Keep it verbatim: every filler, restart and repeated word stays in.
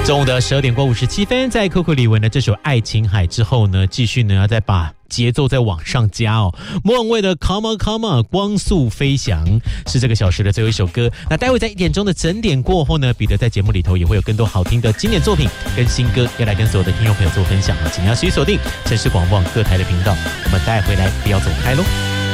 中午的十二点过五十七分，在 Coco 李玟的这首《爱琴海》之后呢，继续呢要再把节奏再往上加哦。莫文蔚的 Come on Come on 光速飞翔是这个小时的最后一首歌。那待会在一点钟的整点过后呢，彼得在节目里头也会有更多好听的经典作品跟新歌要来跟所有的听众朋友做分享啊，请要持续锁定城市广播网各台的频道。我们待会回来不要走开喽。